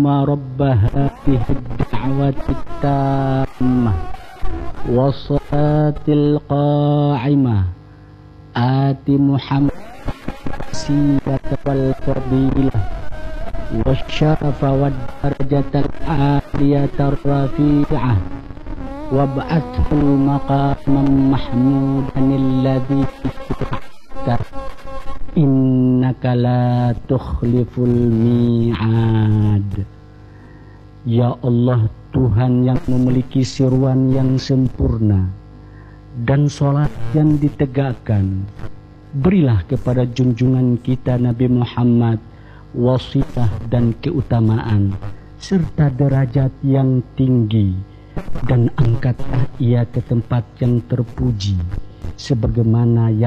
رب هذه الدعوة التامة والصلاة القائمة آت محمد الوسيلة والفضيلة والشرف والدرجة العالية الرفيعة وابعثه مقاما محمودا الذي وعدته innaka la tukhliful mi'ad. Ya Allah, Tuhan yang memiliki seruan yang sempurna dan sholat yang ditegakkan, berilah kepada junjungan kita Nabi Muhammad wasilah dan keutamaan serta derajat yang tinggi, dan angkatlah ia ke tempat yang terpuji sebagaimana yang